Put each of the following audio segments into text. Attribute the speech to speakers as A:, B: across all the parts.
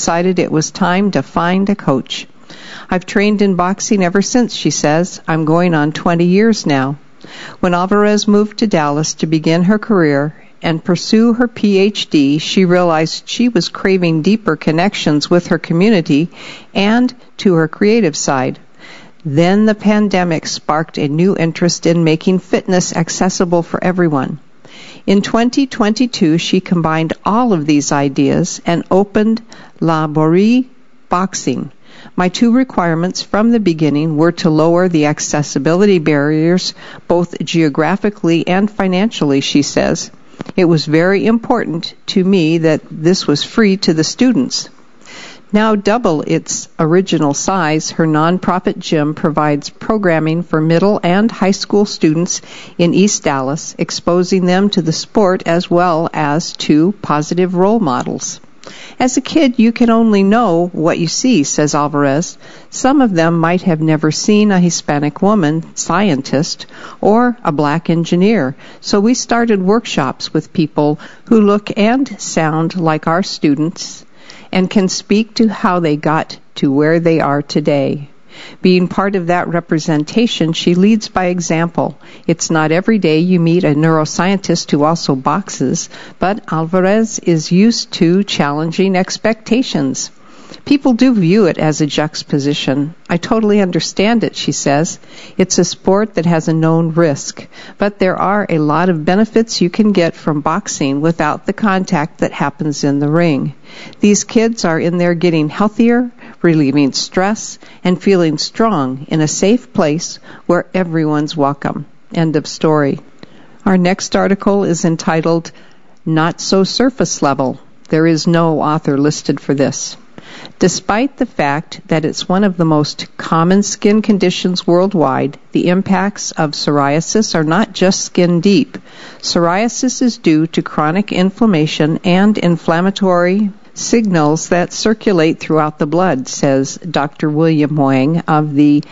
A: decided it was time to find a coach. I've trained in boxing ever since, she says. I'm going on 20 years now. When Alvarez moved to Dallas to begin her career and pursue her Ph.D., she realized she was craving deeper connections with her community and to her creative side. Then the pandemic sparked a new interest in making fitness accessible for everyone. In 2022, she combined all of these ideas and opened La Borie Boxing. My two requirements from the beginning were to lower the accessibility barriers, both geographically and financially, she says. It was very important to me that this was free to the students. Now double its original size, her nonprofit gym provides programming for middle and high school students in East Dallas, exposing them to the sport as well as to positive role models. As a kid, you can only know what you see, says Alvarez. Some of them might have never seen a Hispanic woman scientist or a black engineer. So we started workshops with people who look and sound like our students and can speak to how they got to where they are today. Being part of that representation, she leads by example. It's not every day you meet a neuroscientist who also boxes, but Alvarez is used to challenging expectations. People do view it as a juxtaposition. I totally understand it, she says. It's a sport that has a known risk, but there are a lot of benefits you can get from boxing without the contact that happens in the ring. These kids are in there getting healthier, relieving stress, and feeling strong in a safe place where everyone's welcome. End of story. Our next article is entitled, Not So Surface Level. There is no author listed for this. Despite the fact that it's one of the most common skin conditions worldwide, the impacts of psoriasis are not just skin deep. Psoriasis is due to chronic inflammation and inflammatory signals that circulate throughout the blood, says Dr. William Wang of the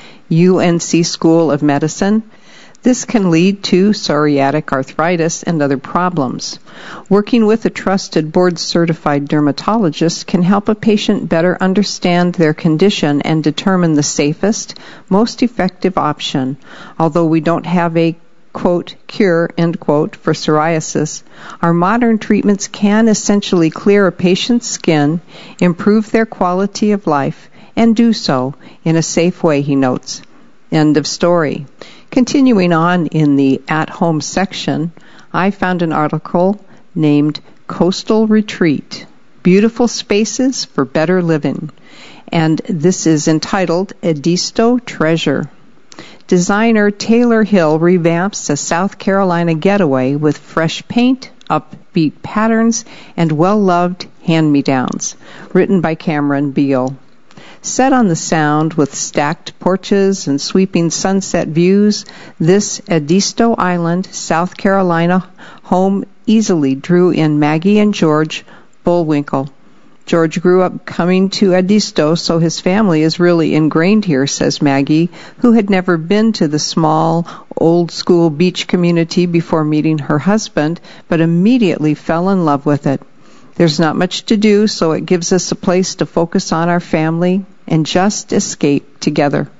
A: UNC School of Medicine. This can lead to psoriatic arthritis and other problems. Working with a trusted board-certified dermatologist can help a patient better understand their condition and determine the safest, most effective option. Although we don't have a quote, cure, end quote, for psoriasis, our modern treatments can essentially clear a patient's skin, improve their quality of life, and do so in a safe way, he notes. End of story. Continuing on in the at-home section, I found an article named Coastal Retreat, Beautiful Spaces for Better Living, and this is entitled Edisto Treasure. Designer Taylor Hill revamps a South Carolina getaway with fresh paint, upbeat patterns, and well-loved hand-me-downs. Written by Cameron Beal. Set on the Sound with stacked porches and sweeping sunset views, this Edisto Island, South Carolina home easily drew in Maggie and George Bullwinkle. George grew up coming to Edisto, so his family is really ingrained here, says Maggie, who had never been to the small, old-school beach community before meeting her husband, but immediately fell in love with it. There's not much to do, so it gives us a place to focus on our family and just escape together.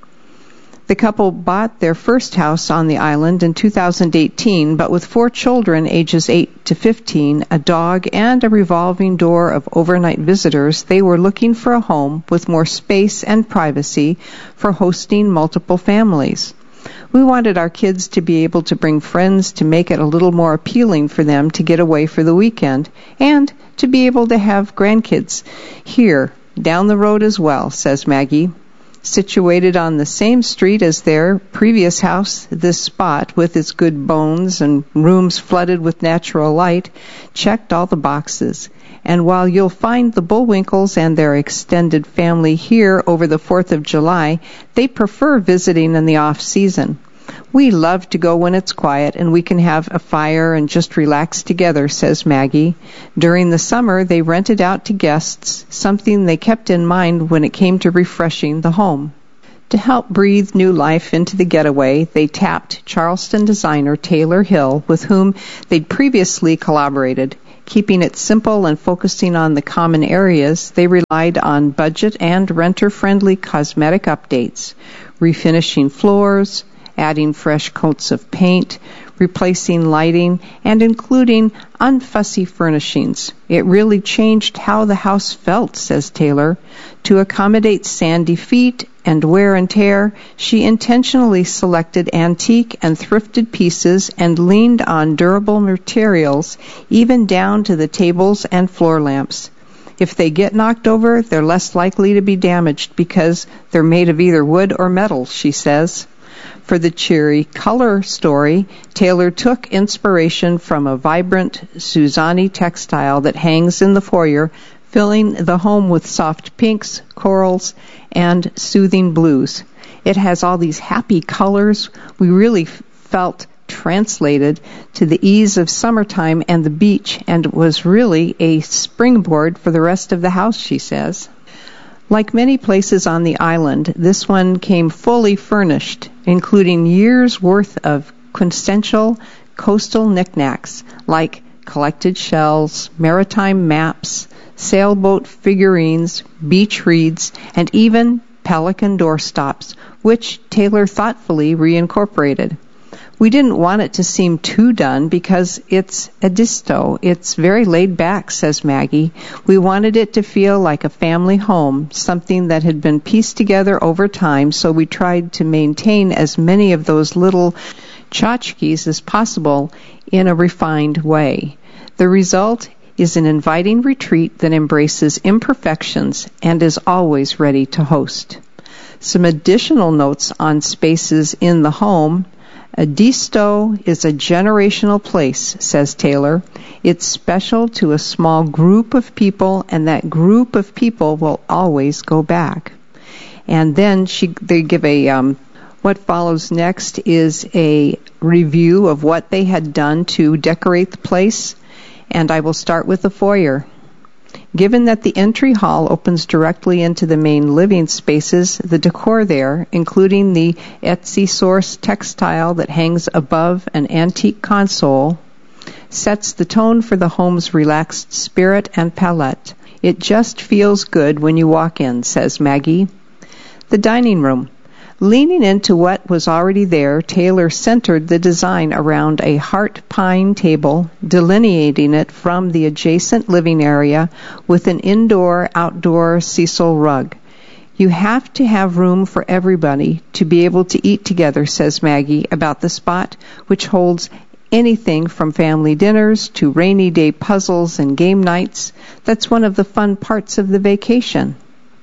A: The couple bought their first house on the island in 2018, but with 4 children ages 8 to 15, a dog, and a revolving door of overnight visitors, they were looking for a home with more space and privacy for hosting multiple families. We wanted our kids to be able to bring friends to make it a little more appealing for them to get away for the weekend, and to be able to have grandkids here, down the road as well, says Maggie. Situated on the same street as their previous house, this spot, with its good bones and rooms flooded with natural light, checked all the boxes. And while you'll find the Bullwinkles and their extended family here over the 4th of July, they prefer visiting in the off-season. We love to go when it's quiet and we can have a fire and just relax together, says Maggie. During the summer, they rented out to guests, something they kept in mind when it came to refreshing the home. To help breathe new life into the getaway, they tapped Charleston designer Taylor Hill, with whom they'd previously collaborated. Keeping it simple and focusing on the common areas, they relied on budget and renter-friendly cosmetic updates, refinishing floors, adding fresh coats of paint, replacing lighting, and including unfussy furnishings. It really changed how the house felt, says Taylor. To accommodate sandy feet and wear and tear, she intentionally selected antique and thrifted pieces and leaned on durable materials, even down to the tables and floor lamps. If they get knocked over, they're less likely to be damaged because they're made of either wood or metal, she says. For the cheery color story, Taylor took inspiration from a vibrant Suzani textile that hangs in the foyer, filling the home with soft pinks, corals, and soothing blues. It has all these happy colors. We really felt translated to the ease of summertime and the beach, and was really a springboard for the rest of the house, she says. Like many places on the island, this one came fully furnished, including years' worth of quintessential coastal knickknacks like collected shells, maritime maps, sailboat figurines, beach reeds, and even pelican doorstops, which Taylor thoughtfully reincorporated. We didn't want it to seem too done because it's Edisto. It's very laid back, says Maggie. We wanted it to feel like a family home, something that had been pieced together over time, so we tried to maintain as many of those little tchotchkes as possible in a refined way. The result is an inviting retreat that embraces imperfections and is always ready to host. Some additional notes on spaces in the home. Edisto is a generational place, says Taylor. It's special to a small group of people, and that group of people will always go back. And then they give what follows next is a review of what they had done to decorate the place, and I will start with the foyer. Given that the entry hall opens directly into the main living spaces, the decor there, including the Etsy source textile that hangs above an antique console, sets the tone for the home's relaxed spirit and palette. It just feels good when you walk in, says Maggie. The dining room. Leaning into what was already there, Taylor centered the design around a heart pine table, delineating it from the adjacent living area with an indoor-outdoor sisal rug. You have to have room for everybody to be able to eat together, says Maggie about the spot, which holds anything from family dinners to rainy day puzzles and game nights. That's one of the fun parts of the vacation.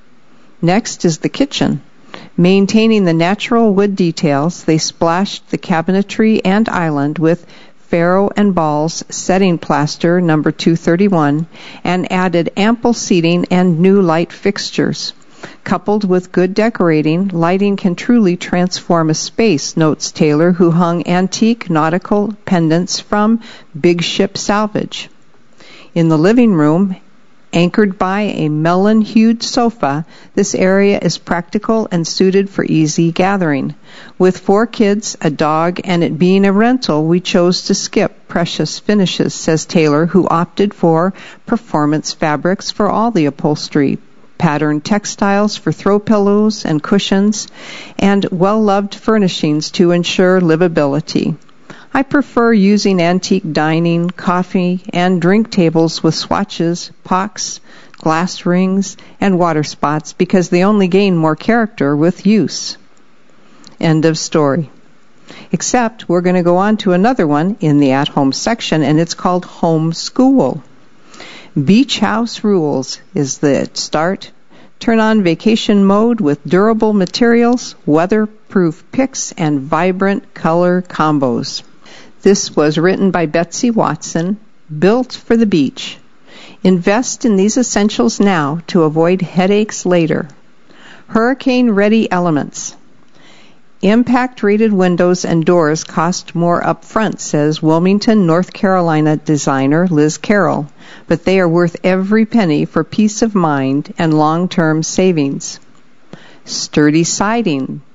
A: Next is the kitchen. Maintaining the natural wood details, they splashed the cabinetry and island with Farrow and Ball's setting plaster number 231 and added ample seating and new light fixtures. Coupled with good decorating, lighting can truly transform a space, notes Taylor, who hung antique nautical pendants from Big Ship Salvage. In the living room, anchored by a melon-hued sofa, this area is practical and suited for easy gathering. With 4 kids, a dog, and it being a rental, we chose to skip precious finishes, says Taylor, who opted for performance fabrics for all the upholstery, patterned textiles for throw pillows and cushions, and well-loved furnishings to ensure livability. I prefer using antique dining, coffee, and drink tables with swatches, pocks, glass rings, and water spots because they only gain more character with use. End of story. Except we're going to go on to another one in the at-home section, and it's called Home School. Beach House Rules is the start. Turn on vacation mode with durable materials, weatherproof picks, and vibrant color combos. This was written by Betsy Watson, built for the beach. Invest in these essentials now to avoid headaches later. Hurricane-ready elements. Impact-rated windows and doors cost more up front, says Wilmington, North Carolina designer Liz Carroll, but they are worth every penny for peace of mind and long-term savings. Sturdy siding.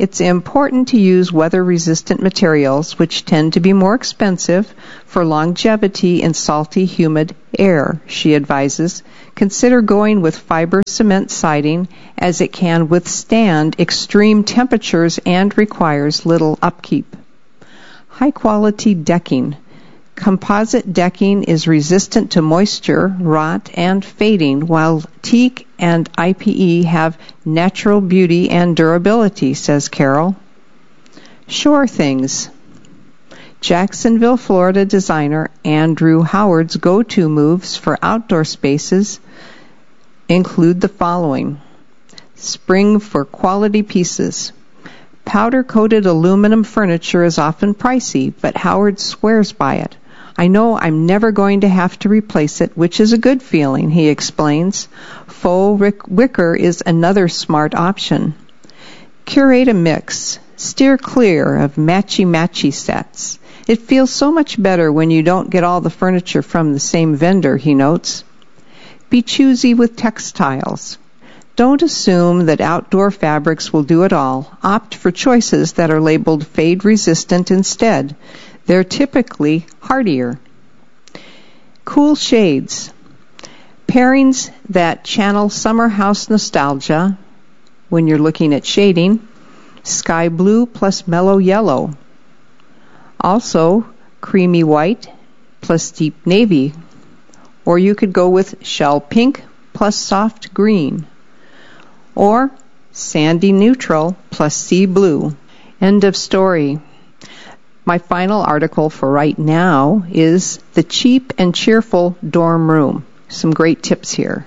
A: It's important to use weather-resistant materials, which tend to be more expensive, for longevity in salty, humid air, she advises. Consider going with fiber cement siding, as it can withstand extreme temperatures and requires little upkeep. High-quality decking. Composite decking is resistant to moisture, rot, and fading, while teak and IPE have natural beauty and durability, says Carol. Shore Things. Jacksonville, Florida designer Andrew Howard's go-to moves for outdoor spaces include the following. Spring for quality pieces. Powder-coated aluminum furniture is often pricey, but Howard swears by it. I know I'm never going to have to replace it, which is a good feeling, he explains. Faux wicker is another smart option. Curate a mix. Steer clear of matchy-matchy sets. It feels so much better when you don't get all the furniture from the same vendor, he notes. Be choosy with textiles. Don't assume that outdoor fabrics will do it all. Opt for choices that are labeled fade-resistant instead. They're typically hardier. Cool shades. Pairings that channel summer house nostalgia when you're looking at shading. Sky blue plus mellow yellow. Also, creamy white plus deep navy. Or you could go with shell pink plus soft green. Or sandy neutral plus sea blue. End of story. My final article for right now is The Cheap and Cheerful Dorm Room. Some great tips here.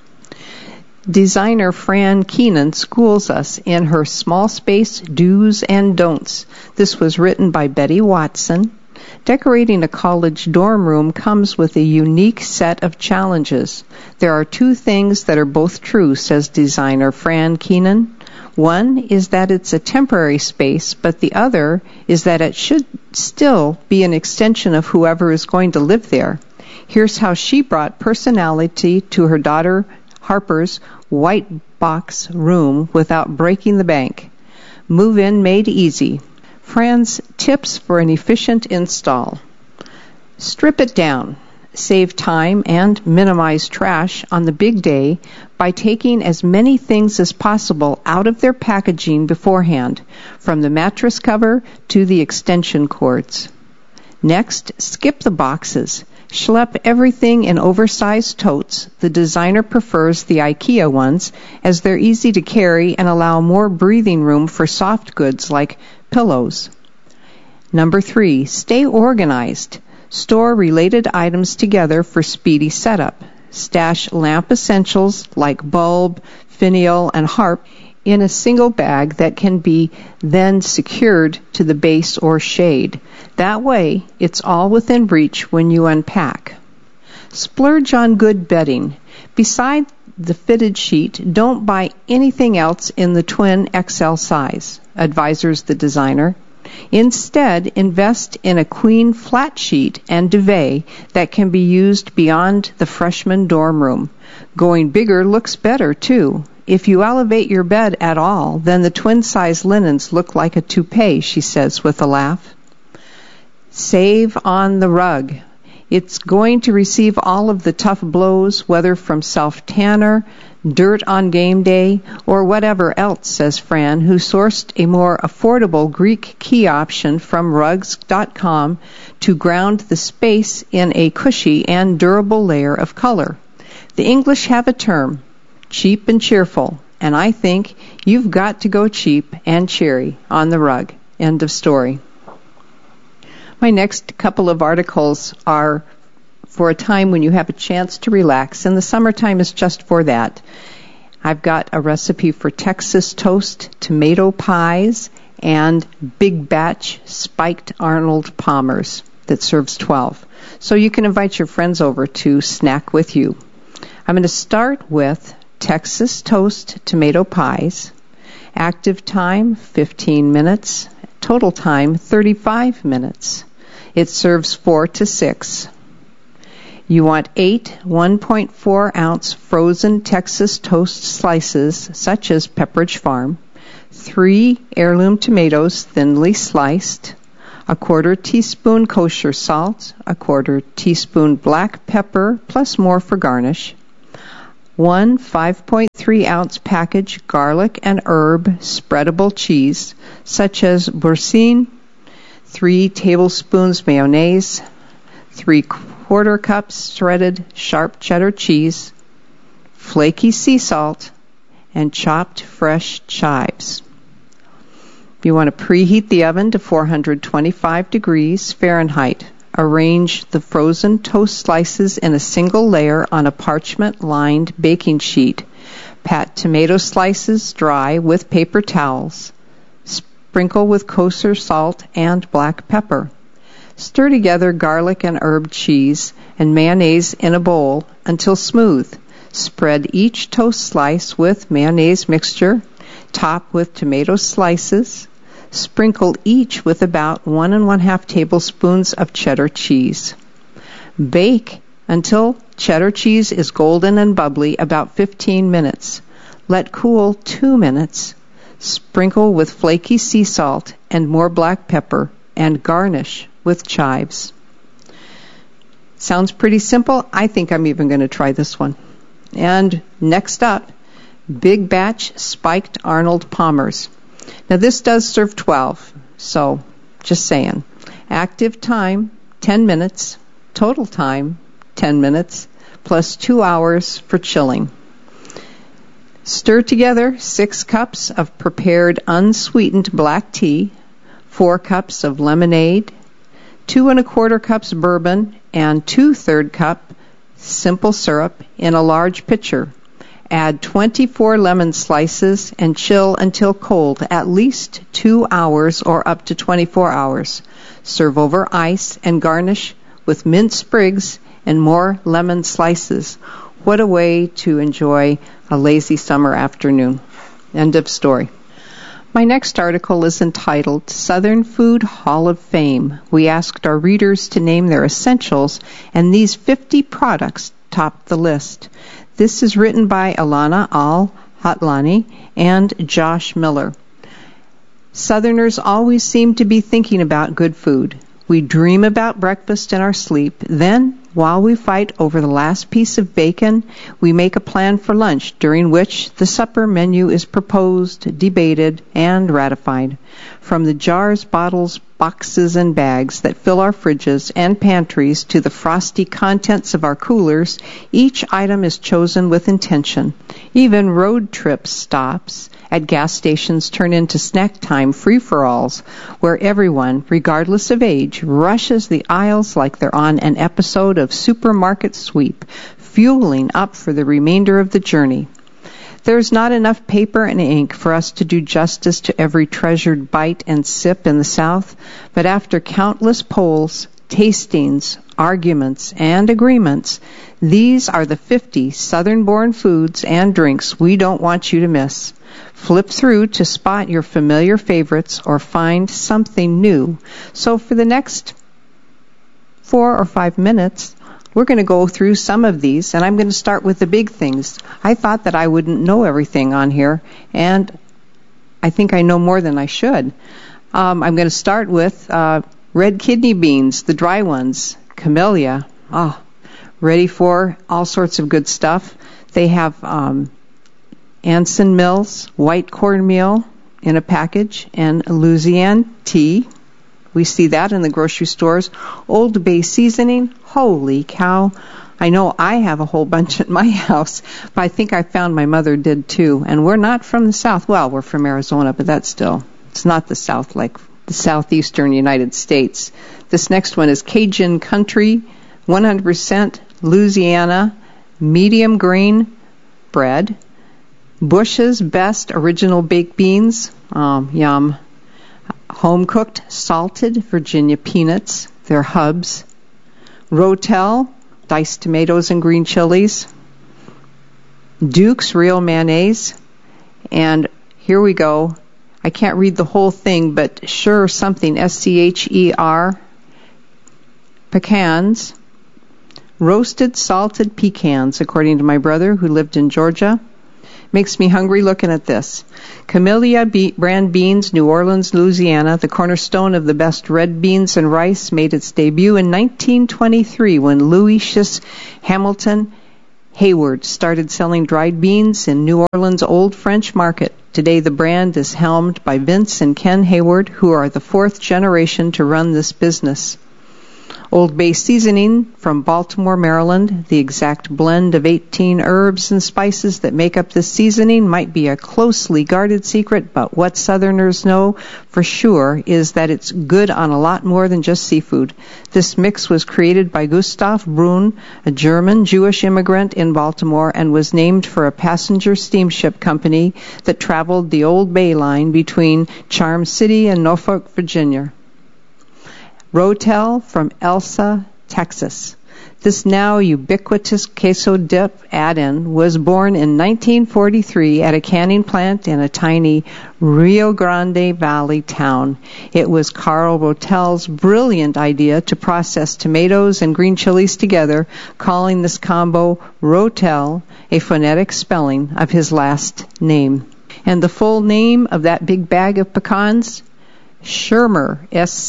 A: Designer Fran Keenan schools us in her small space do's and don'ts. This was written by Betty Watson. Decorating a college dorm room comes with a unique set of challenges. There are two things that are both true, says designer Fran Keenan. One is that it's a temporary space, but the other is that it should still be an extension of whoever is going to live there. Here's how she brought personality to her daughter Harper's white box room without breaking the bank. Move-in made easy. Fran's tips for an efficient install. Strip it down. Save time and minimize trash on the big day by taking as many things as possible out of their packaging beforehand, from the mattress cover to the extension cords. Next, skip the boxes. Schlep everything in oversized totes. The designer prefers the IKEA ones, as they're easy to carry and allow more breathing room for soft goods like pillows. Number 3, stay organized. Store related items together for speedy setup. Stash lamp essentials like bulb, finial, and harp in a single bag that can be then secured to the base or shade. That way, it's all within reach when you unpack. Splurge on good bedding. Beside the fitted sheet, don't buy anything else in the twin XL size, advises the designer. Instead, invest in a queen flat sheet and duvet that can be used beyond the freshman dorm room. Going bigger looks better, too. If you elevate your bed at all, then the twin-size linens look like a toupee, she says with a laugh. Save on the rug. It's going to receive all of the tough blows, whether from self-tanner, dirt on game day, or whatever else, says Fran, who sourced a more affordable Greek key option from rugs.com to ground the space in a cushy and durable layer of color. The English have a term, cheap and cheerful, and I think you've got to go cheap and cheery on the rug. End of story. My next couple of articles are for a time when you have a chance to relax, and the summertime is just for that. I've got a recipe for Texas toast tomato pies and big batch spiked Arnold Palmers that serves 12. So you can invite your friends over to snack with you. I'm going to start with Texas toast tomato pies. Active time, 15 minutes. Total time, 35 minutes. It serves 4 to 6. You want 8 1.4-ounce frozen Texas toast slices, such as Pepperidge Farm, 3 heirloom tomatoes thinly sliced, a 1/4 teaspoon kosher salt, a 1/4 teaspoon black pepper plus more for garnish, 1 5.3 ounce package garlic and herb spreadable cheese such as Boursin, 3 tablespoons mayonnaise, 3/4 cups shredded sharp cheddar cheese, flaky sea salt, and chopped fresh chives. You want to preheat the oven to 425 degrees Fahrenheit. Arrange the frozen toast slices in a single layer on a parchment-lined baking sheet. Pat tomato slices dry with paper towels. Sprinkle with kosher salt and black pepper. Stir together garlic and herb cheese and mayonnaise in a bowl until smooth. Spread each toast slice with mayonnaise mixture. Top with tomato slices. Sprinkle each with about 1 1/2 tablespoons of cheddar cheese. Bake until cheddar cheese is golden and bubbly, about 15 minutes. Let cool 2 minutes. Sprinkle with flaky sea salt and more black pepper and garnish with chives. Sounds pretty simple. I think I'm even going to try this one. And next up, Big Batch Spiked Arnold Palmers. Now this does serve 12, so just saying. Active time, 10 minutes. Total time, 10 minutes, plus 2 hours for chilling. Stir together 6 cups of prepared unsweetened black tea, 4 cups of lemonade, 2 1/4 cups bourbon, and 2/3 cup simple syrup in a large pitcher. Add 24 lemon slices and chill until cold, at least 2 hours or up to 24 hours. Serve over ice and garnish with mint sprigs and more lemon slices. What a way to enjoy a lazy summer afternoon. End of story. My next article is entitled Southern Food Hall of Fame. We asked our readers to name their essentials, and these 50 products topped the list. This is written by Alana Al-Hatlani and Josh Miller. Southerners always seem to be thinking about good food. We dream about breakfast in our sleep. Then, while we fight over the last piece of bacon, we make a plan for lunch, during which the supper menu is proposed, debated, and ratified. From the jars, bottles, boxes, and bags that fill our fridges and pantries to the frosty contents of our coolers, each item is chosen with intention. Even road trip stops at gas stations turn into snack time free-for-alls, where everyone, regardless of age, rushes the aisles like they're on an episode of Supermarket Sweep, fueling up for the remainder of the journey. There's not enough paper and ink for us to do justice to every treasured bite and sip in the South, but after countless polls, tastings, arguments, and agreements, these are the 50 Southern-born foods and drinks we don't want you to miss. Flip through to spot your familiar favorites or find something new. So for the next 4 or 5 minutes, we're going to go through some of these, and I'm going to start with the big things. I thought that I wouldn't know everything on here, and I think I know more than I should. I'm going to start with red kidney beans, the dry ones, camellia. Ready for all sorts of good stuff. They have Anson Mills white cornmeal in a package, and Louisiana tea. We see that in the grocery stores. Old Bay seasoning. Holy cow. I know I have a whole bunch at my house, but I think I found my mother did too. And we're not from the South. Well, we're from Arizona, but that's still, it's not the South like the southeastern United States. This next one is Cajun Country, 100% Louisiana, medium grain bread. Bush's Best Original Baked Beans. Yum. Home-cooked salted Virginia peanuts. They're hubs. Rotel, diced tomatoes and green chilies. Duke's Real Mayonnaise. And here we go. I can't read the whole thing, but sure something. SCHER. Pecans. Roasted salted pecans, according to my brother who lived in Georgia. Makes me hungry looking at this. Camellia brand beans, New Orleans, Louisiana, the cornerstone of the best red beans and rice, made its debut in 1923 when Lucius Hamilton Hayward started selling dried beans in New Orleans' Old French Market. Today the brand is helmed by Vince and Ken Hayward, who are the fourth generation to run this business. Old Bay Seasoning from Baltimore, Maryland. The exact blend of 18 herbs and spices that make up this seasoning might be a closely guarded secret, but what Southerners know for sure is that it's good on a lot more than just seafood. This mix was created by Gustav Brunn, a German Jewish immigrant in Baltimore, and was named for a passenger steamship company that traveled the Old Bay line between Charm City and Norfolk, Virginia. Rotel from Elsa, Texas. This now ubiquitous queso dip add-in was born in 1943 at a canning plant in a tiny Rio Grande Valley town. It was Carl Rotel's brilliant idea to process tomatoes and green chilies together, calling this combo Rotel, a phonetic spelling of his last name. And the full name of that big bag of pecans? Schermer,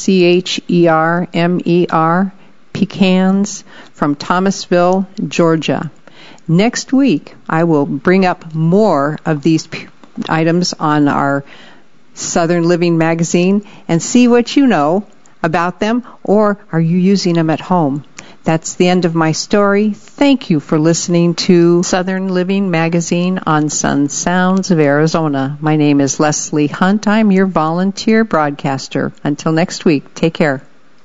A: Schermer, pecans from Thomasville, Georgia. Next week, I will bring up more of these items on our Southern Living magazine and see what you know about them, or are you using them at home? That's the end of my story. Thank you for listening to Southern Living Magazine on Sun Sounds of Arizona. My name is Leslie Hunt. I'm your volunteer broadcaster. Until next week, take care.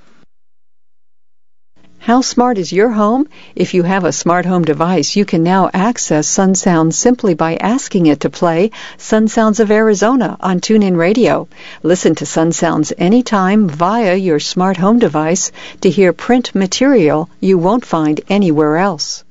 B: How smart is your home? If you have a smart home device, you can now access Sun Sounds simply by asking it to play Sun Sounds of Arizona on TuneIn Radio. Listen to Sun Sounds anytime via your smart home device to hear print material you won't find anywhere else.